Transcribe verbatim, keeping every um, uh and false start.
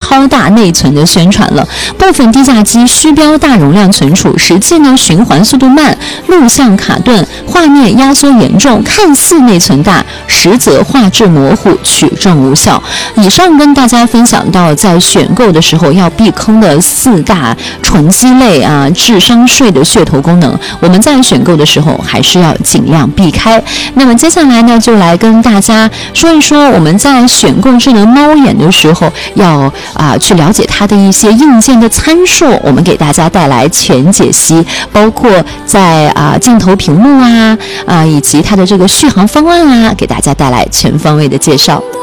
超大内存的宣传了。部分低价机虚标大容量存储，实际呢循环速度慢，录像卡顿，画面压缩严重，看似内存大，实则画质模糊，取证无效。以上跟大家分享到在选购的时候要避坑的四大纯鸡类啊智商税的噱头功能，我们在选购的时候还是要尽量避开。那么接下来呢，就来跟大家说一说我们在选购智能猫眼的时候要啊去了解它的一些硬件的参数，我们给大家带来全解析，包括在啊镜头屏幕啊啊以及它的这个续航方案啊，给大家带来全方位的介绍。